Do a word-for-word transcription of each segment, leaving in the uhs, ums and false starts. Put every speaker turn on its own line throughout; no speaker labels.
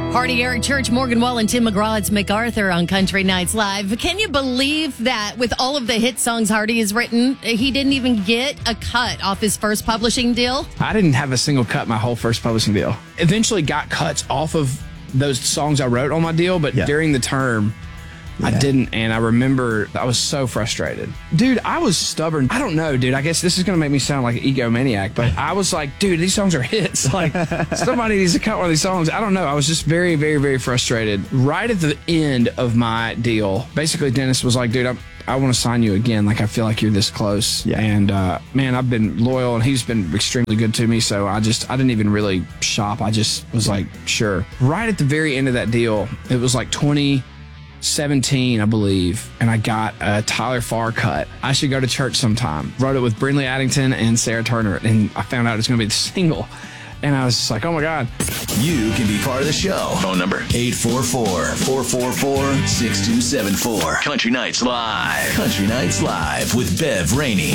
Party, Eric Church, Morgan Wall, and Tim McGraw. It's MacArthur on Country Nights Live. Can you believe that with all of the hit songs Hardy has written, he didn't even get a cut off his first publishing deal?
I didn't have a single cut my whole first publishing deal. Eventually got cuts off of those songs I wrote on my deal, but yeah. during the term, yeah. I didn't, and I remember I was so frustrated. Dude, I was stubborn. I don't know, dude. I guess this is going to make me sound like an egomaniac, but I was like, dude, these songs are hits. Like, somebody needs to cut one of these songs. I don't know. I was just very, very, very frustrated. Right at the end of my deal, basically Dennis was like, dude, I'm, I want to sign you again. Like, I feel like you're this close. Yeah. And, uh, man, I've been loyal, and he's been extremely good to me, so I just, I didn't even really shop. I just was like, sure. Right at the very end of that deal, it was like twenty seventeen, I believe, and I got a Tyler Farr cut. I Should Go to Church Sometime. Wrote it with Brinley Addington and Sarah Turner, and I found out it's going to be the single. And I was just like, oh my God.
You can be part of the show. Phone number eight four four, four four four, six two seven four. Country Nights Live. Country Nights Live with Bev Rainey.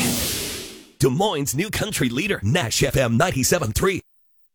Des Moines' new country leader, Nash F M ninety-seven point three.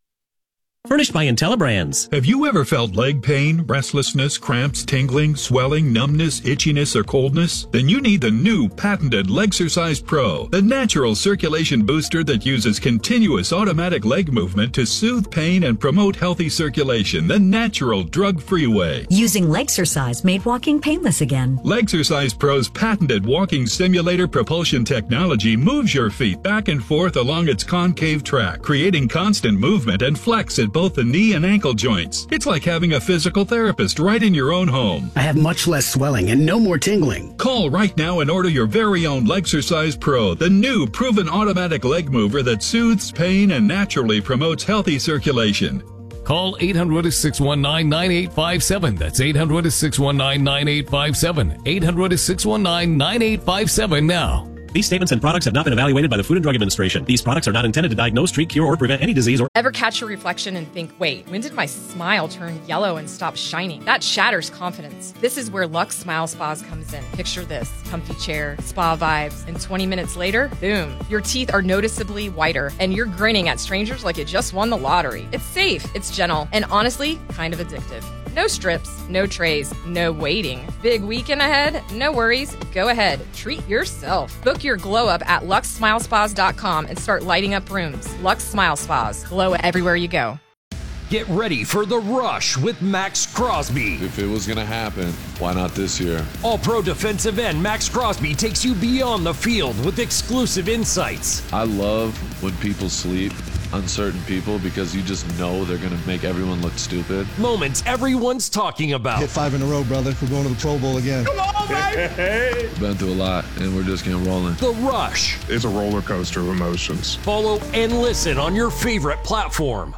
Furnished by IntelliBrands.
Have you ever felt leg pain, restlessness, cramps, tingling, swelling, numbness, itchiness, or coldness? Then you need the new patented Legsercise Pro, the natural circulation booster that uses continuous automatic leg movement to soothe pain and promote healthy circulation the natural, drug-free way.
Using Legsercise made walking painless again.
Legsercise Pro's patented walking simulator propulsion technology moves your feet back and forth along its concave track, creating constant movement and flex at both the knee and ankle joints. It's like having a physical therapist right in your own home.
I have much less swelling and no more tingling.
Call right now and order your very own Legsercise Pro, the new proven automatic leg mover that soothes pain and naturally promotes healthy circulation.
Call eight hundred, six one nine, nine eight five seven. That's eight hundred, six one nine, nine eight five seven. eight hundred, six one nine, nine eight five seven now.
These statements and products have not been evaluated by the Food and Drug Administration. These products are not intended to diagnose, treat, cure, or prevent any disease or...
Ever catch your reflection and think, wait, when did my smile turn yellow and stop shining? That shatters confidence. This is where Lux Smile Spas comes in. Picture this. Comfy chair, spa vibes, and twenty minutes later, boom. Your teeth are noticeably whiter, and you're grinning at strangers like you just won the lottery. It's safe, it's gentle, and honestly, kind of addictive. No strips, no trays, no waiting. Big weekend ahead? No worries. Go ahead. Treat yourself. Book your glow up at lux smile spas dot com and start lighting up rooms. Lux Smile Spas. Glow everywhere you go.
Get ready for The Rush with Max Crosby.
If it was going to happen, why not this year?
All-pro defensive end Max Crosby takes you beyond the field with exclusive insights.
I love when people sleep, uncertain people, because you just know they're going to make everyone look stupid.
Moments everyone's talking about.
Hit five in a row, brother. We're going to the Pro Bowl again.
Come on, baby!
Been through a lot, and we're just getting rolling.
The Rush.
It's a roller coaster of emotions.
Follow and listen on your favorite platform.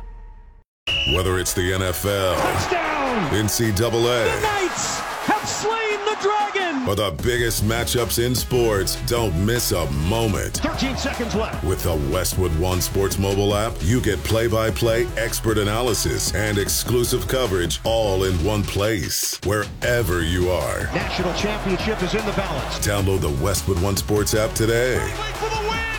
Whether it's the N F L,
touchdown,
N C double A,
the Knights have slain the dragon,
or the biggest matchups in sports, don't miss a moment.
thirteen seconds left.
With the Westwood One Sports mobile app, you get play-by-play, expert analysis, and exclusive coverage all in one place, wherever you are.
National championship is in the balance.
Download the Westwood One Sports app today.
For the win.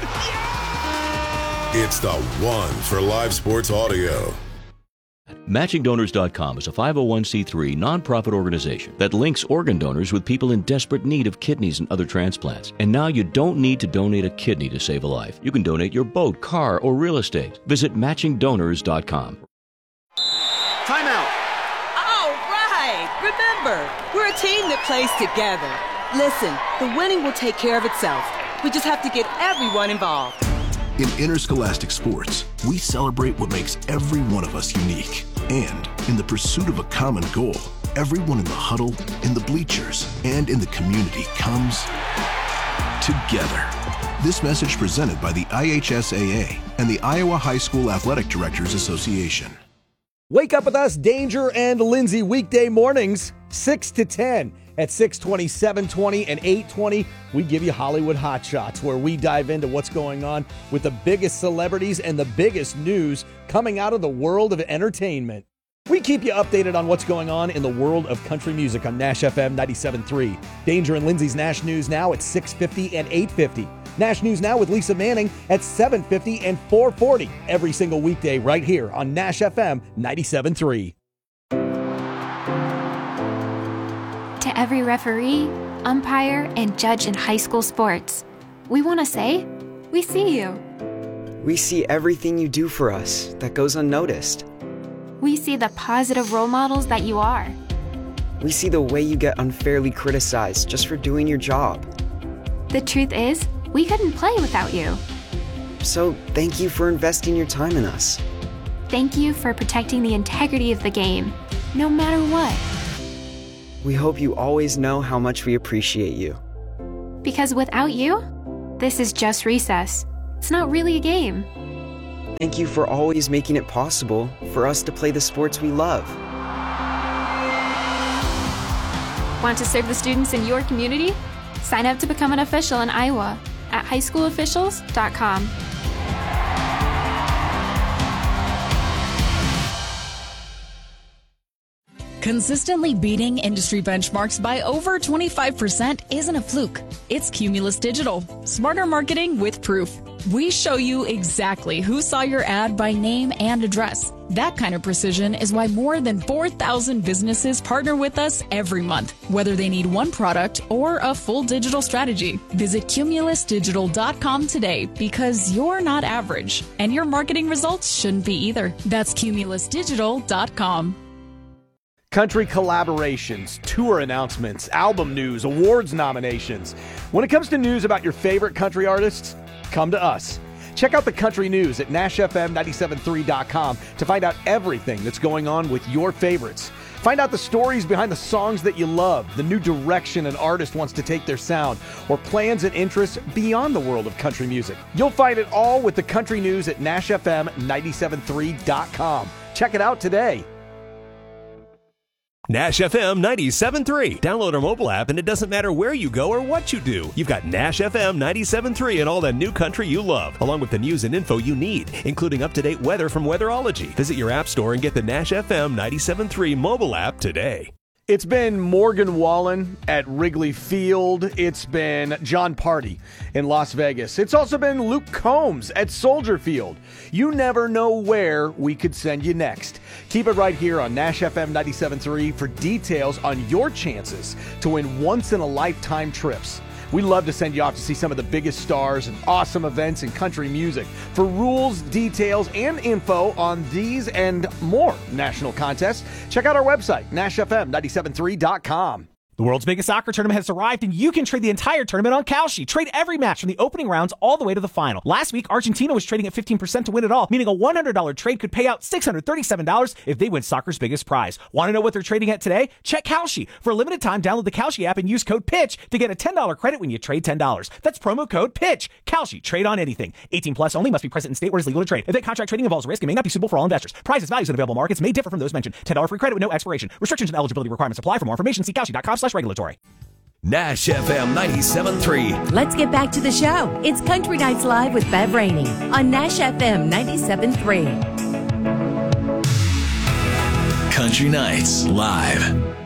Yeah!
It's the one for live sports audio.
Matching Donors dot com is a five oh one c three nonprofit organization that links organ donors with people in desperate need of kidneys and other transplants. And now you don't need to donate a kidney to save a life. You can donate your boat, car, or real estate. Visit Matching Donors dot com.
Timeout.
All right. Remember, we're a team that plays together. Listen, the winning will take care of itself. We just have to get everyone involved.
In interscholastic sports, we celebrate what makes every one of us unique. And in the pursuit of a common goal, everyone in the huddle, in the bleachers, and in the community comes together. This message presented by the I H S A A and the Iowa High School Athletic Directors Association.
Wake up with us, Danger and Lindsay, weekday mornings, six to ten. At six twenty, seven twenty, and eight twenty, we give you Hollywood Hot Shots, where we dive into what's going on with the biggest celebrities and the biggest news coming out of the world of entertainment. We keep you updated on what's going on in the world of country music on Nash F M ninety-seven point three. Danger and Lindsay's Nash News Now at six fifty and eight fifty. Nash News Now with Lisa Manning at seven fifty and four forty. Every single weekday right here on Nash F M ninety-seven point three.
to every referee, umpire, and judge in high school sports. We want to say, we see you.
We see everything you do for us that goes unnoticed.
We see the positive role models that you are.
We see the way you get unfairly criticized just for doing your job.
The truth is, we couldn't play without you.
So thank you for investing your time in us.
Thank you for protecting the integrity of the game, no matter what.
We hope you always know how much we appreciate you.
Because without you, this is just recess. It's not really a game.
Thank you for always making it possible for us to play the sports we love.
Want to serve the students in your community? Sign up to become an official in Iowa at high school officials dot com.
Consistently beating industry benchmarks by over twenty-five percent isn't a fluke. It's Cumulus Digital. Smarter marketing with proof. We show you exactly who saw your ad by name and address. That kind of precision is why more than four thousand businesses partner with us every month, whether they need one product or a full digital strategy. Visit Cumulus Digital dot com today because you're not average, and your marketing results shouldn't be either. That's Cumulus Digital dot com.
Country collaborations, tour announcements, album news, awards nominations. When it comes to news about your favorite country artists, come to us. Check out the country news at Nash F M nine seven three dot com to find out everything that's going on with your favorites. Find out the stories behind the songs that you love, the new direction an artist wants to take their sound, or plans and interests beyond the world of country music. You'll find it all with the country news at Nash F M nine seven three dot com. Check it out today.
Nash F M ninety-seven point three. Download our mobile app and it doesn't matter where you go or what you do. You've got Nash F M ninety-seven point three and all the new country you love, along with the news and info you need, including up-to-date weather from Weatherology. Visit your app store and get the Nash F M ninety-seven point three mobile app today.
It's been Morgan Wallen at Wrigley Field. It's been John Party in Las Vegas. It's also been Luke Combs at Soldier Field. You never know where we could send you next. Keep it right here on Nash F M ninety-seven point three for details on your chances to win once-in-a-lifetime trips. We love to send you off to see some of the biggest stars and awesome events in country music. For rules, details, and info on these and more national contests, check out our website, Nash F M nine seven three dot com.
The world's biggest soccer tournament has arrived, and you can trade the entire tournament on Kalshi. Trade every match from the opening rounds all the way to the final. Last week, Argentina was trading at fifteen percent to win it all, meaning a one hundred dollars trade could pay out six hundred thirty-seven dollars if they win soccer's biggest prize. Want to know what they're trading at today? Check Kalshi. For a limited time, download the Kalshi app and use code PITCH to get a ten dollars credit when you trade ten dollars. That's promo code PITCH. Kalshi. Trade on anything. eighteen plus only. Must be present in state where it's legal to trade. If that contract trading involves risk, it may not be suitable for all investors. Prices, values, and available markets may differ from those mentioned. ten dollars free credit with no expiration. Restrictions and eligibility requirements apply. For more information, see Kalshi dot com slash regulatory.
Nash F M ninety-seven point three.
Let's get back to the show. It's Country Nights Live with Bev Rainey on Nash F M ninety-seven point three.
Country Nights Live.